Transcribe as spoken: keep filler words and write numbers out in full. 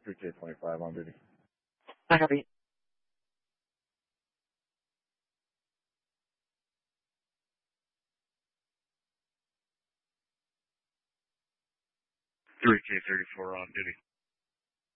three K twenty-five on duty. I copy. three K thirty-four on duty.